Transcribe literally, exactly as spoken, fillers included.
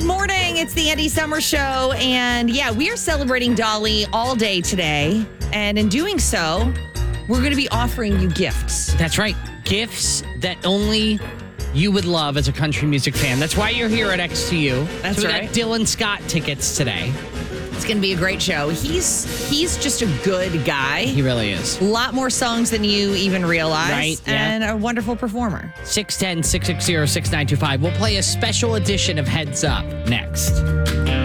Good morning. It's the Andy Summer Show. And yeah, we are celebrating Dolly all day today. And in doing so, we're going to be offering you gifts. That's right. Gifts that only you would love as a country music fan. That's why you're here at X T U. That's so we right. got Dylan Scott tickets today. It's going to be a great show. He's he's just a good guy. He really is. A lot more songs than you even realize. Right, yeah. And a wonderful performer. six one zero, six six zero, six nine two five. We'll play a special edition of Heads Up next.